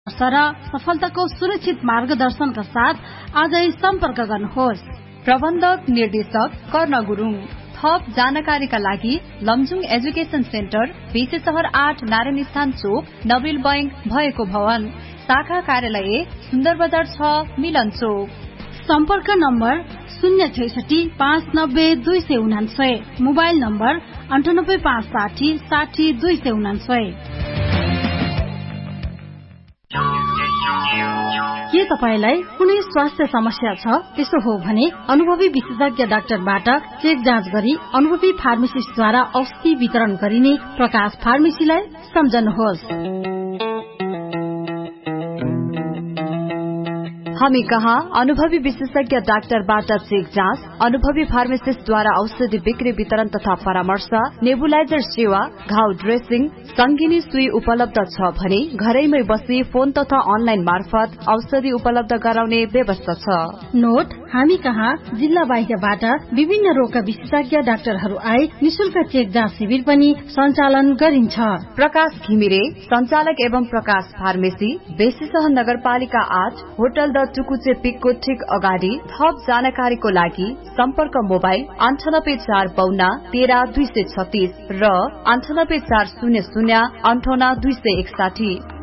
र सफलताको सुरक्षित मार्गदर्शनका साथ आजै सम्पर्क गर्नुहोस्। प्रबन्धक निर्देशक कर्ण गुरुङ। थप जानकारीका लागि लमजुङ एजुकेसन सेन्टर बीसी शहर 8 नारायण स्थान चोक नबिल बैंक भएको भवन, शाखा कार्यालय सुन्दर बजार 6 मिलन चोक। सम्पर्क नम्बर 066 590 299, मोबाइल नम्बर 98 560 60 299। के तपाईलाई कुनै स्वास्थ्य समस्या छ? त्यसो हो भने अनुभवी विशेषज्ञ डाक्टरबाट चेक जाँच गरी अनुभवी फार्मेसिस्टद्वारा औषधि वितरण गरिने प्रकाश फार्मेसीलाई सम्झनुहोस्। हामी कहाँ अनुभवी विशेषज्ञ डाक्टरबाट चेक जाँच, अनुभवी फार्मेसिस्टद्वारा औषधि बिक्री वितरण तथा परामर्श, नेबुलाइजर सेवा, घाउ ड्रेसिङ, संगिनी सुई उपलब्ध छ भने घरैमै बसी फोन तथा अनलाइन मार्फत औषधि उपलब्ध गराउने व्यवस्था छ। नोट, हामी कहाँ जिल्ला बाहिरबाट विभिन्न रोगका विशेषज्ञ डाक्टरहरू आए निशुल्क चेक जाँच शिविर पनि सञ्चालन गरिन्छ। प्रकाश घिमिरे, संचालक एवं प्रकाश फार्मेसी, बेसी शहर नगरपालिका 8, होटल द टुकुचे पिकको ठीक अगाडि। थप जानकारीको लागि सम्पर्क मोबाइल 98 452 13 236 र 98 400 58 261।